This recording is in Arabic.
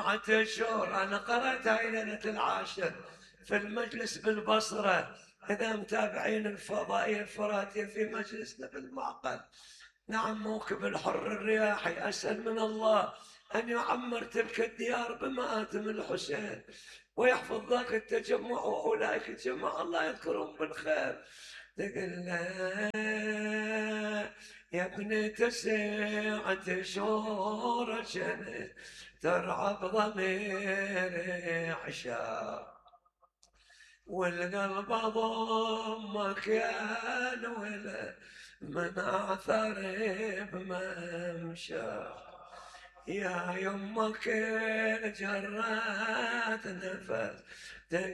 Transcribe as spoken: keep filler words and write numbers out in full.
تسعة أشهر أنا قرأتها ليلة العاشر في المجلس بالبصرة، إذا متابعين الفضائية الفراتية في مجلسنا بالمعقل. نعم، موكب الحر الرياحي أسأل من الله أن يعمر تلك الديار بمآتم الحسين، ويحفظ ذاك التجمع وأولئك الجماعة الله يذكرهم بالخير. تقول له يا ابني تسعة شهور جنت ترعى بضميري عشاق، والقلب ضمك يا الولد من اثر بممشى، يا يمك جرات نفس